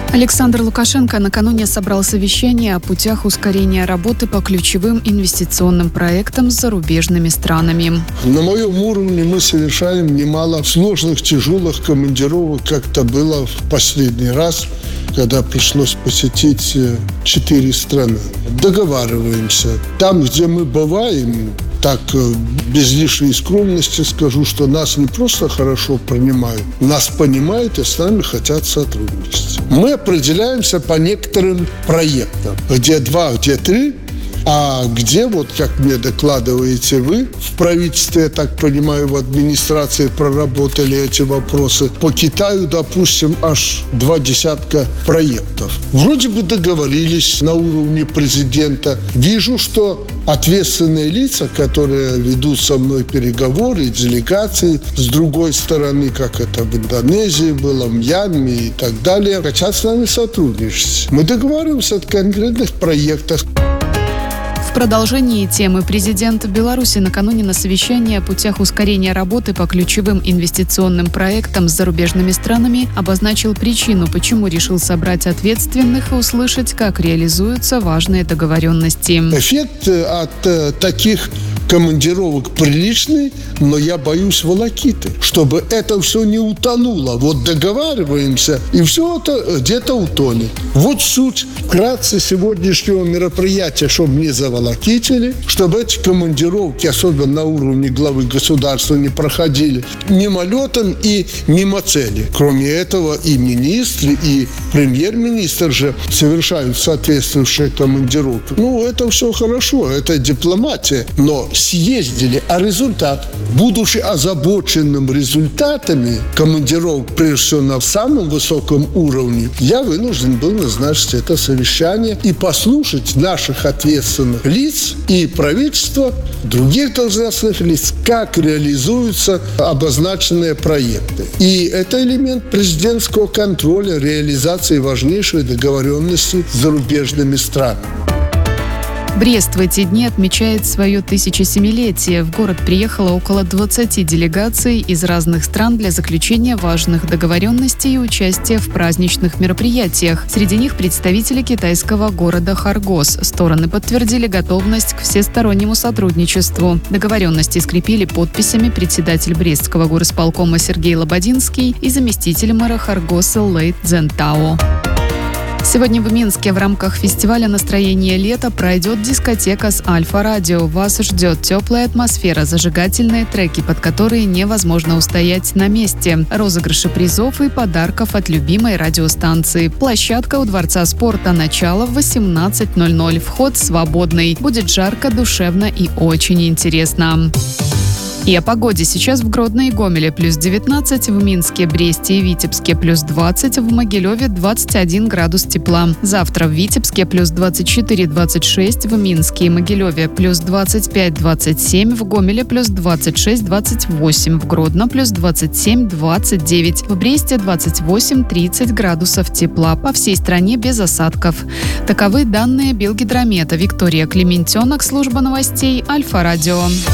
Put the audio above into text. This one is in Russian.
Александр Лукашенко накануне собрал совещание о путях ускорения работы по ключевым инвестиционным проектам с зарубежными странами. На моем уровне мы совершаем немало сложных, тяжелых командировок, как это было в последний раз, когда пришлось посетить 4 страны. Договариваемся. Там, где мы бываем, так, без лишней скромности скажу, что нас не просто хорошо принимают, нас понимают и с нами хотят сотрудничать. Мы определяемся по некоторым проектам, где 2, где 3, а где, вот как мне докладываете вы, в правительстве, я так понимаю, в администрации проработали эти вопросы. По Китаю, допустим, аж 20 проектов. Вроде бы договорились на уровне президента. Вижу, что ответственные лица, которые ведут со мной переговоры, делегации, с другой стороны, как это в Индонезии было, в Мьянме и так далее, хотят с нами сотрудничать. Мы договариваемся о конкретных проектах. В продолжении темы президент Беларуси накануне на совещании о путях ускорения работы по ключевым инвестиционным проектам с зарубежными странами обозначил причину, почему решил собрать ответственных и услышать, как реализуются важные договоренности. Эффект от таких командировок приличный, но я боюсь волокиты, чтобы это все не утонуло. Вот договариваемся, и все это где-то утонет. Вот суть вкратце сегодняшнего мероприятия, чтобы не заволокитили, чтобы эти командировки, особенно на уровне главы государства, не проходили мимолетом и мимо цели. Кроме этого, и министры, и премьер-министр же совершают соответствующие командировки. Ну, это все хорошо, это дипломатия, но съездили, а результат, будучи озабоченным результатами командировок, прежде всего на самом высоком уровне, я вынужден был назначить это совещание и послушать наших ответственных лиц и правительства, других должностных лиц, как реализуются обозначенные проекты. И это элемент президентского контроля реализации важнейшей договоренности с зарубежными странами. Брест в эти дни отмечает свое 1007-летие. В город приехало около 20 делегаций из разных стран для заключения важных договоренностей и участия в праздничных мероприятиях. Среди них представители китайского города Харгос. Стороны подтвердили готовность к всестороннему сотрудничеству. Договоренности скрепили подписями председатель Брестского горосполкома Сергей Лободинский и заместитель мэра Харгоса Лейт Цзентао. Сегодня в Минске в рамках фестиваля «Настроение лета» пройдет дискотека с Альфа-радио. Вас ждет теплая атмосфера, зажигательные треки, под которые невозможно устоять на месте, розыгрыши призов и подарков от любимой радиостанции. Площадка у Дворца спорта. Начало в 18:00. Вход свободный. Будет жарко, душевно и очень интересно. И о погоде. Сейчас в Гродно и Гомеле +19, в Минске, Бресте и Витебске +20, в Могилеве 21 градус тепла. Завтра в Витебске +24-26, в Минске и Могилеве +25-27, в Гомеле +26-28, в Гродно +27-29, в Бресте 28-30 градусов тепла. По всей стране без осадков. Таковы данные Белгидромета. Виктория Клементенок, служба новостей Альфа-радио.